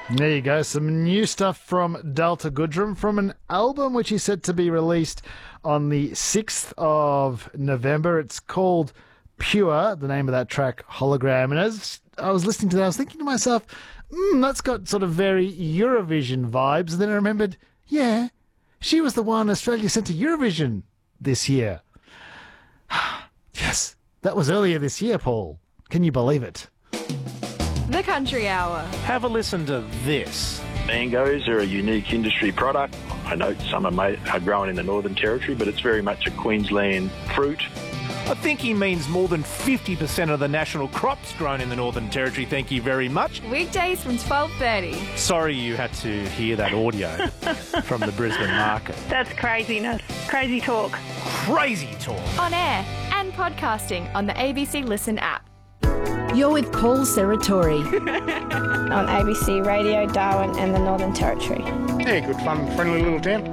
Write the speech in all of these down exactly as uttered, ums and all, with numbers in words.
There you go. Some new stuff from Delta Goodrem from an album which is set to be released on the sixth of November. It's called Pure, the name of that track, Hologram. And as I was listening to that, I was thinking to myself, mm, that's got sort of very Eurovision vibes. And then I remembered, yeah, she was the one Australia sent to Eurovision this year. Yes, that was earlier this year, Paul. Can you believe it? The Country Hour. Have a listen to this. Mangoes are a unique industry product. I know some are, made, are grown in the Northern Territory, but it's very much a Queensland fruit. I think he means more than fifty percent of the national crops grown in the Northern Territory. Thank you very much. Weekdays from twelve thirty. Sorry you had to hear that audio from the Brisbane market. That's craziness. Crazy talk. Crazy talk. On air and podcasting on the A B C Listen app. You're with Paul Serratori. On A B C Radio, Darwin and the Northern Territory. Yeah, good fun, friendly little town.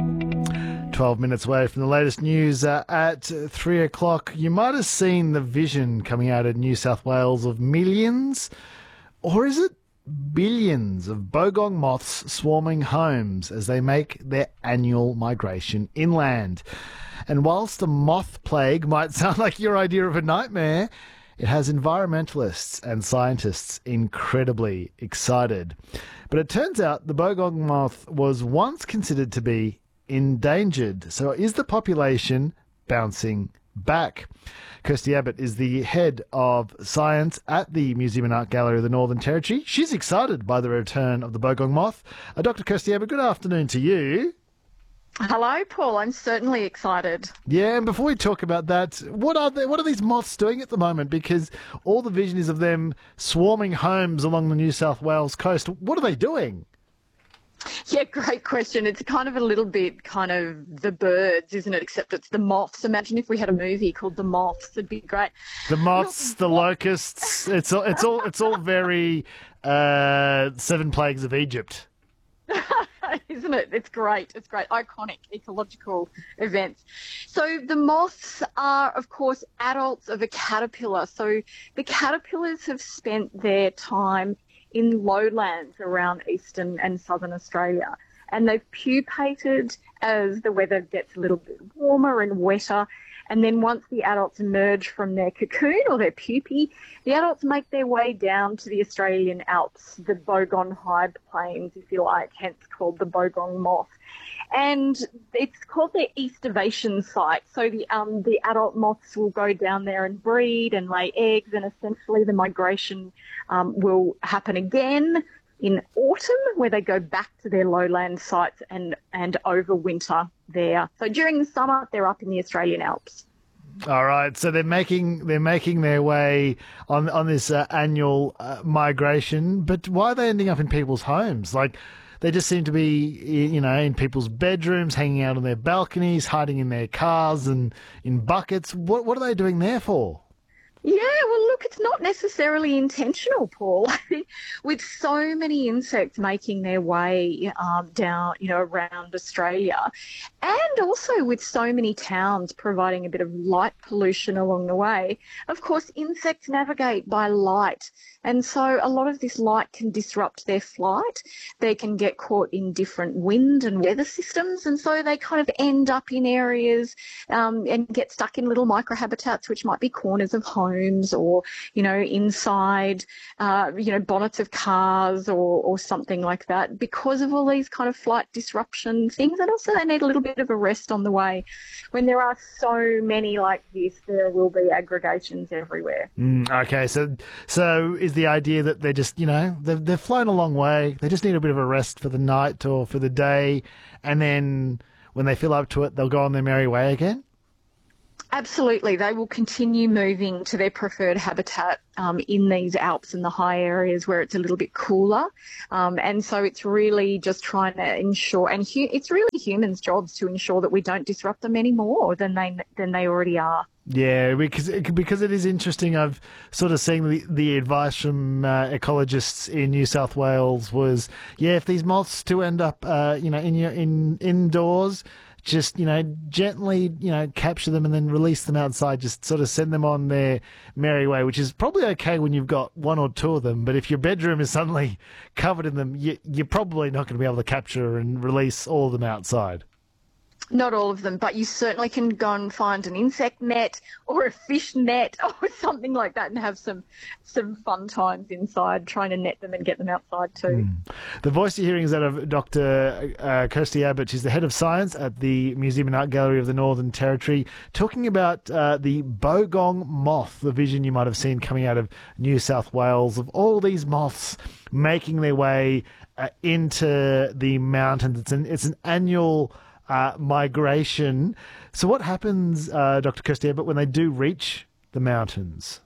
twelve minutes away from the latest news uh, at three o'clock. You might have seen the vision coming out of New South Wales of millions, or is it billions, of bogong moths swarming homes as they make their annual migration inland. And whilst a moth plague might sound like your idea of a nightmare, it has environmentalists and scientists incredibly excited. But it turns out the bogong moth was once considered to be endangered. So is the population bouncing back? Kirsty Abbott is the head of science at the Museum and Art Gallery of the Northern Territory. She's excited by the return of the bogong moth. Uh, Doctor Kirsty Abbott, good afternoon to you. Hello, Paul. I'm certainly excited. Yeah, and before we talk about that, what are they, what are these moths doing at the moment? Because all the vision is of them swarming homes along the New South Wales coast. What are they doing? Yeah, great question. It's kind of a little bit kind of the birds, isn't it? Except it's the moths. Imagine if we had a movie called The Moths. It'd be great. The moths, the locusts. It's all, it's all, it's all very uh, Seven Plagues of Egypt. Isn't it? It's great. It's great. Iconic ecological events. So the moths are, of course, adults of a caterpillar. So the caterpillars have spent their time in lowlands around eastern and southern Australia. And they've pupated as the weather gets a little bit warmer and wetter. And then once the adults emerge from their cocoon or their pupae, the adults make their way down to the Australian Alps, the Bogong High Plains, if you like, hence called the bogong moth. And it's called their estivation site. So the um, the adult moths will go down there and breed and lay eggs, and essentially the migration um, will happen again in autumn, where they go back to their lowland sites and, and overwinter there. So during the summer, they're up in the Australian Alps. All right, so they're making they're making their way on on this uh, annual uh, migration. But why are they ending up in people's homes? Like, they just seem to be, you know, in people's bedrooms, hanging out on their balconies, hiding in their cars and in buckets. What what are they doing there for? Yeah, well, look, it's not necessarily intentional, Paul. I think with so many insects making their way um, down, you know, around Australia, and also with so many towns providing a bit of light pollution along the way, of course, insects navigate by light. And so a lot of this light can disrupt their flight. They can get caught in different wind and weather systems. And so they kind of end up in areas um, and get stuck in little microhabitats, which might be corners of homes or, you know, inside, uh, you know, bonnets of cars or, or something like that because of all these kind of flight disruption things. And also they need a little bit of a rest on the way. When there are so many like this, there will be aggregations everywhere. Mm, okay, so so is the idea that they're just, you know, they've, they've flown a long way, they just need a bit of a rest for the night or for the day, and then when they feel up to it, they'll go on their merry way again? Absolutely. They will continue moving to their preferred habitat um, in these Alps and the high areas where it's a little bit cooler. Um, and so it's really just trying to ensure, and hu- it's really humans' jobs to ensure that we don't disrupt them any more than they, than they already are. Yeah, because because it is interesting. I've sort of seen the, the advice from uh, ecologists in New South Wales was, yeah, if these moths do end up, uh, you know, in your in indoors, just, you know, gently, you know, capture them and then release them outside, just sort of send them on their merry way, which is probably okay when you've got one or two of them. But if your bedroom is suddenly covered in them, you, you're probably not going to be able to capture and release all of them outside. Not all of them, but you certainly can go and find an insect net or a fish net or something like that and have some some fun times inside trying to net them and get them outside too. Mm. The voice you're hearing is that of Doctor Uh, Kirsty Abbott. She's the head of science at the Museum and Art Gallery of the Northern Territory, talking about uh, the bogong moth, the vision you might have seen coming out of New South Wales of all these moths making their way uh, into the mountains. It's an, it's an annual Uh, migration. So what happens, uh, Doctor Kirsty Abbott, when they do reach the mountains?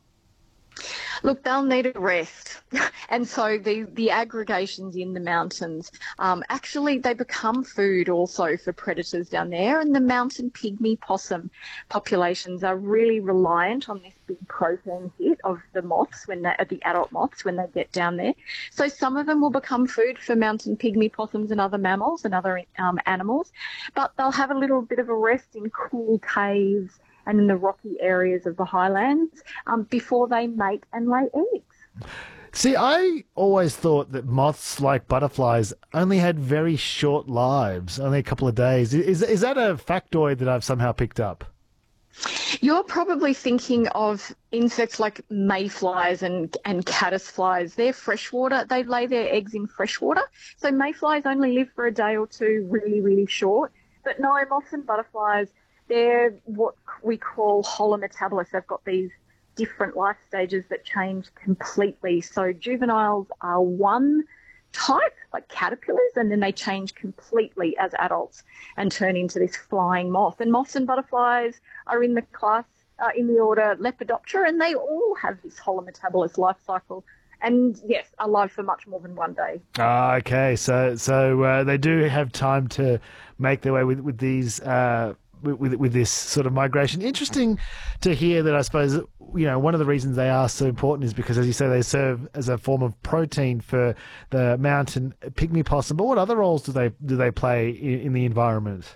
Look, they'll need a rest. And so the, the aggregations in the mountains, um, actually they become food also for predators down there. And the mountain pygmy possum populations are really reliant on this big protein hit of the moths, when they, the adult moths, when they get down there. So some of them will become food for mountain pygmy possums and other mammals and other um, animals. But they'll have a little bit of a rest in cool caves and in the rocky areas of the highlands um, before they mate and lay eggs. See, I always thought that moths, like butterflies, only had very short lives, only a couple of days. Is is that a factoid that I've somehow picked up? You're probably thinking of insects like mayflies and, and caddisflies. They're freshwater. They lay their eggs in freshwater. So mayflies only live for a day or two, really, really short. But no, moths and butterflies, they're what we call holometabolists. They've got these different life stages that change completely. So juveniles are one type, like caterpillars, and then they change completely as adults and turn into this flying moth. And moths and butterflies are in the class, uh, in the order Lepidoptera, and they all have this holometabolist life cycle. And yes, alive for much more than one day. Ah, okay. So, so uh, they do have time to make their way with with these. Uh... With, with this sort of migration. Interesting to hear that. I suppose, you know, one of the reasons they are so important is because, as you say, they serve as a form of protein for the mountain pygmy possum. But what other roles do they do they play in, in the environment?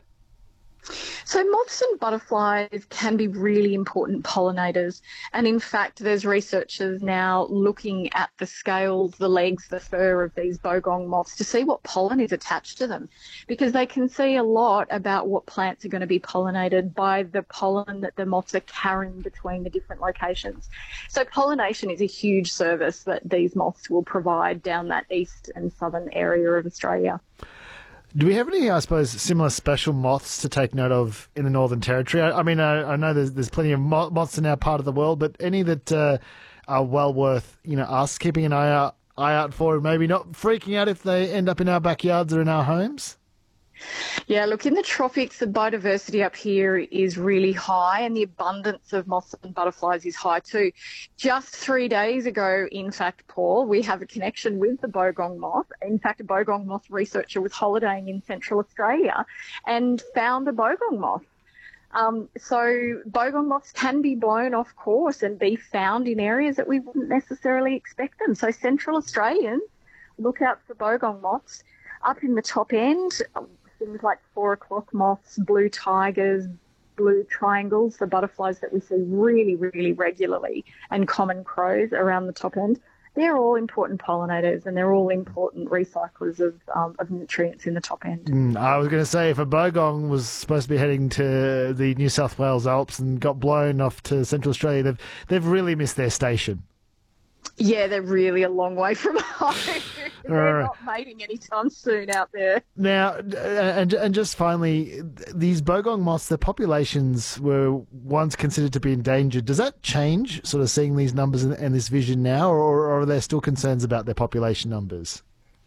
So moths and butterflies can be really important pollinators. And in fact, there's researchers now looking at the scales, the legs, the fur of these bogong moths to see what pollen is attached to them, because they can see a lot about what plants are going to be pollinated by the pollen that the moths are carrying between the different locations. So pollination is a huge service that these moths will provide down that east and southern area of Australia. Do we have any, I suppose, similar special moths to take note of in the Northern Territory? I, I mean, I, I know there's there's plenty of mo- moths in our part of the world, but any that uh, are well worth, you know, us keeping an eye out, eye out for, and maybe not freaking out if they end up in our backyards or in our homes? Yeah, look, in the tropics, the biodiversity up here is really high and the abundance of moths and butterflies is high too. Just three days ago, in fact, Paul, we have a connection with the bogong moth. In fact, a bogong moth researcher was holidaying in Central Australia and found a bogong moth. Um, so bogong moths can be blown off course and be found in areas that we wouldn't necessarily expect them. So Central Australians, look out for bogong moths. Up in the top end, things like four o'clock moths, blue tigers, blue triangles, the butterflies that we see really, really regularly, and common crows around the top end. They're all important pollinators and they're all important recyclers of um, of nutrients in the top end. Mm, I was going to say, if a bogong was supposed to be heading to the New South Wales Alps and got blown off to Central Australia, they've, they've really missed their station. Yeah, they're really a long way from home. They're not mating anytime soon out there. Now, and and just finally, these bogong moths, their populations were once considered to be endangered. Does that change, sort of seeing these numbers and, and this vision now, or, or are there still concerns about their population numbers?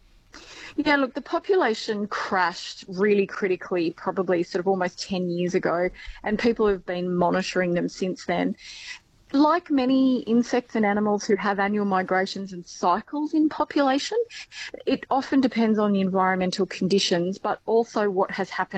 Yeah, look, the population crashed really critically probably sort of almost ten years ago, and people have been monitoring them since then. Like many insects and animals who have annual migrations and cycles in population, it often depends on the environmental conditions, but also what has happened